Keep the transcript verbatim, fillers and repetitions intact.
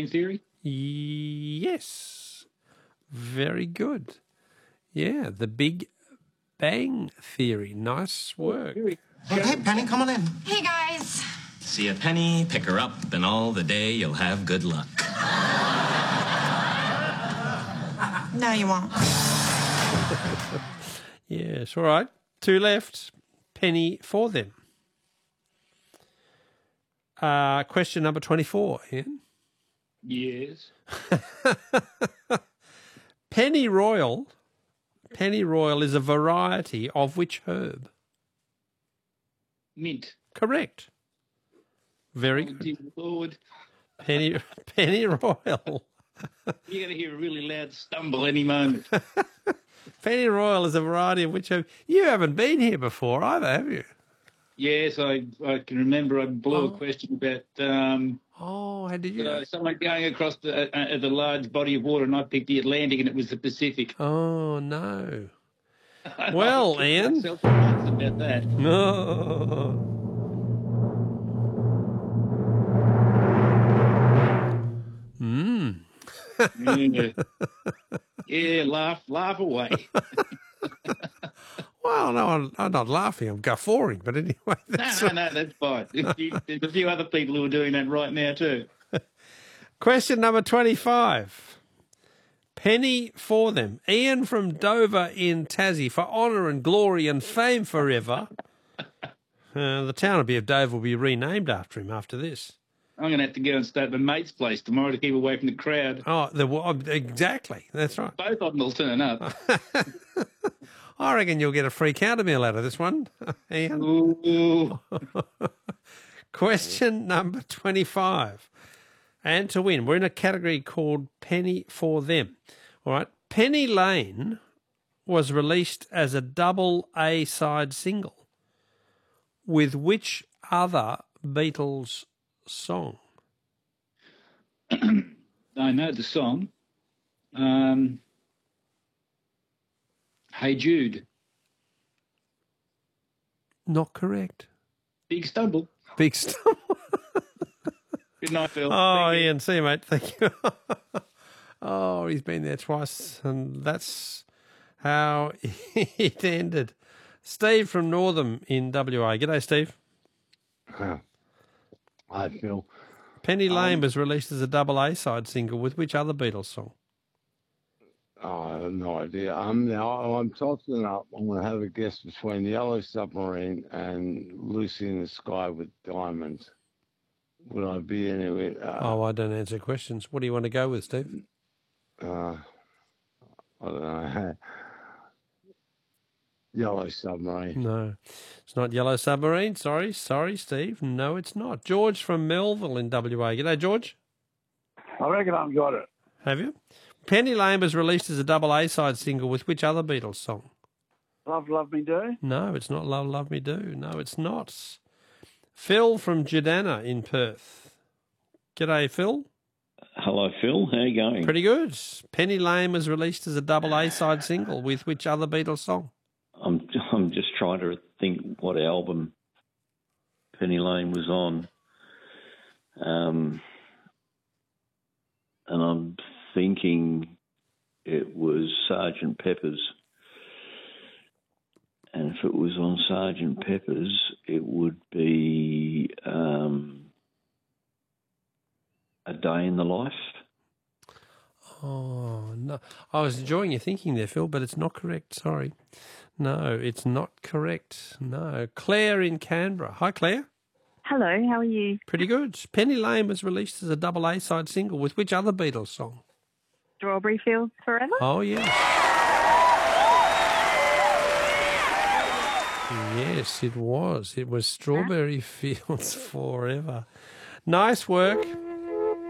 Bang Theory? Yes. Very good. Yeah, The Big Bang Theory. Nice work. Hey, hey, Penny, come on in. Hey, guys. See a penny, pick her up, and all the day you'll have good luck. No, you won't. Yes, all right. Two left. Penny for them. Uh, question number twenty-four, Ian. Yes. Penny Royal. Penny Royal is a variety of which herb? Mint. Correct. Very Oh, good. dear Lord. Penny Penny Royal. You're going to hear a really loud stumble any moment. Penny Royal is a variety of which herb. You haven't been here before either, have you? Yes, I I can remember I blew Oh. a question about um, Oh, how did you? uh, someone going across the, uh, the large body of water, and I picked the Atlantic, and it was the Pacific. Oh, no. Well, I Ian. myself about that. No. Mm. Yeah. Yeah, laugh, laugh away. Well, no, I'm, I'm not laughing. I'm guffawing. But anyway, No, that's no, no, that's fine. There's a few- there's a few other people who are doing that right now too. question number twenty-five. Penny for them. Ian from Dover in Tassie, for honour and glory and fame forever. Uh, the town of Dover will be renamed after him after this. I'm going to have to go and stay at my mate's place tomorrow to keep away from the crowd. Oh, the, exactly. That's right. Both of them will turn up. I reckon you'll get a free counter meal out of this one, Ian. Ooh. Question number twenty-five. And to win, we're in a category called Penny for Them. All right. Penny Lane was released as a double A-side single. With which other Beatles song? I know the song. Um, Hey Jude. Not correct. Big stumble. Big stumble. Good night, Phil. Oh, Thank you. Ian, see you, mate. Thank you. Oh, he's been there twice, and that's how it ended. Steve from Northam in W A. G'day, Steve. Hi, Phil. Penny Lane Um, was released as a double A-side single with which other Beatles song? Oh, I have no idea. Um, now I'm tossing up. I'm going to have a guess between Yellow Submarine and Lucy in the Sky with Diamonds. Would I be anyway? Uh, Oh, I don't answer questions. What do you want to go with, Steve? uh, I don't know. Yellow Submarine. No, it's not Yellow Submarine. Sorry, sorry, Steve. No, it's not. George from Melville in W A. G'day, George. I reckon I've got it. Have you? Penny Lane was released as a double A-side single with which other Beatles song? Love, love me do. No, it's not Love, Love Me Do. No, it's not. Phil from Jadana in Perth. G'day, Phil. Hello, Phil. How you going? Pretty good. Penny Lane was released as a double A-side single with which other Beatles song? I'm I'm just trying to think what album Penny Lane was on, um, and I'm thinking it was Sergeant Pepper's. And if it was on Sergeant Pepper's, it would be um, A Day in the Life. Oh, no. I was enjoying your thinking there, Phil, but it's not correct. Sorry. No, it's not correct. No. Claire in Canberra. Hi, Claire. Hello, how are you? Pretty good. Penny Lane was released as a double A-side single with which other Beatles song? Strawberry Fields Forever? Oh, yes. Yes, it was. It was Strawberry Fields Forever. Nice work.